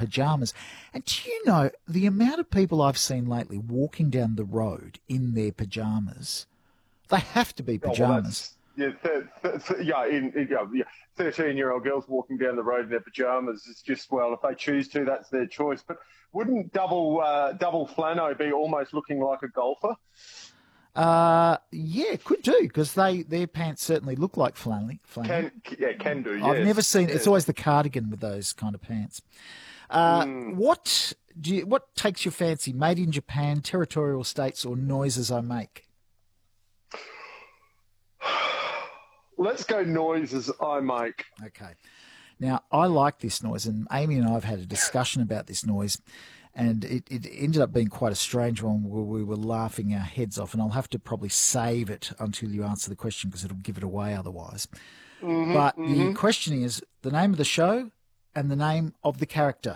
pyjamas. And do you know the amount of people I've seen lately walking down the road in their pyjamas? They have to be pyjamas. Yeah, 13-year-old girls walking down the road in their pyjamas. It's just, well, if they choose to, that's their choice. But wouldn't double flano be almost looking like a golfer? Yeah, could do, because their pants certainly look like flannel. Can do. Yes. I've never seen. It's always the cardigan with those kind of pants. What takes your fancy? Made in Japan, territorial states, or noises I make? Let's go noises I make. Okay. Now, I like this noise, and Amy and I have had a discussion about this noise, and it ended up being quite a strange one where we were laughing our heads off, and I'll have to probably save it until you answer the question because it'll give it away otherwise. The question is the name of the show and the name of the character.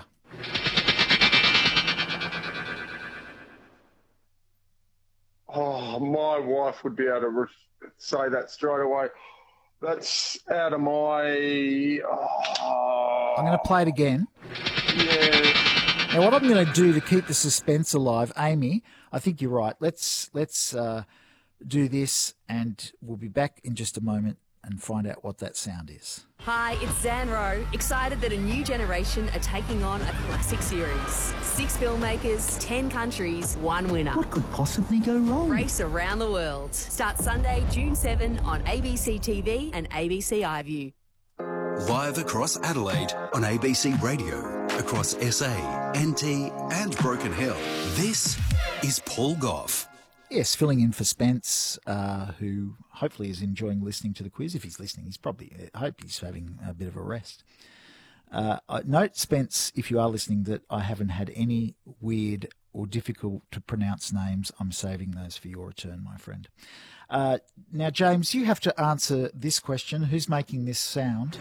Oh, my wife would be able to say that straight away. That's out of my... I'm going to play it again. Yeah. Now, what I'm going to do to keep the suspense alive, Amy, I think you're right. Let's do this, and we'll be back in just a moment and find out what that sound is. Hi, it's Zan Rowe, excited that a new generation are taking on a classic series. 6 filmmakers, 10 countries, 1 winner. What could possibly go wrong? Race around the world. Starts Sunday, June 7 on ABC TV and ABC iView. Live across Adelaide on ABC Radio, across SA, NT and Broken Hill. This is Paul Gough. Yes, filling in for Spence, who hopefully is enjoying listening to the quiz. If he's listening, I hope he's having a bit of a rest. Note, Spence, if you are listening, that I haven't had any weird or difficult to pronounce names. I'm saving those for your return, my friend. Now, James, you have to answer this question. Who's making this sound?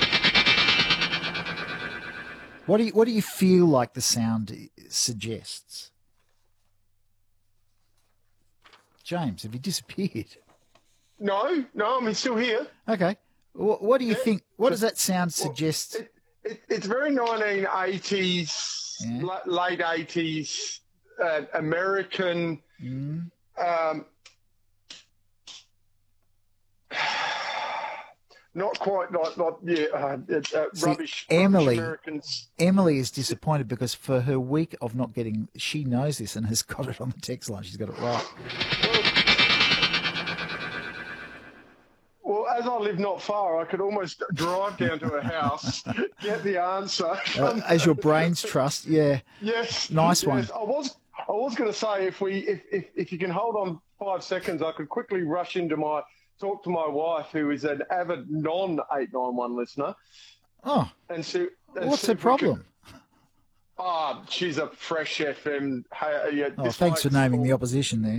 What do you feel like the sound suggests? James, have you disappeared? No, I'm still here. Okay. What do you think? What does that sound suggest? It's very 1980s, late 80s, American. Not quite, rubbish. Emily, Americans. Emily is disappointed because for her week of not getting, she knows this and has got it on the text line. She's got it right. Well, as I live not far, I could almost drive down to her house, get the answer. As your brains trust, yeah. Yes. Nice one. I was going to say if you can hold on 5 seconds, I could quickly rush into talk to my wife, who is an avid non-891 listener. Oh. What's the problem? She's a Fresh FM. Thanks for naming the opposition there.